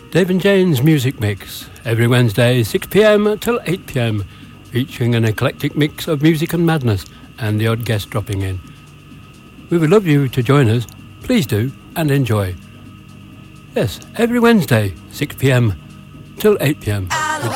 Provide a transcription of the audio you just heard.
Dave and Jane's Music Mix, every Wednesday 6pm till 8pm, featuring an eclectic mix of music and madness and the odd guest dropping in. We would love you to join us. Please do and enjoy. Yes, every Wednesday 6pm till 8pm.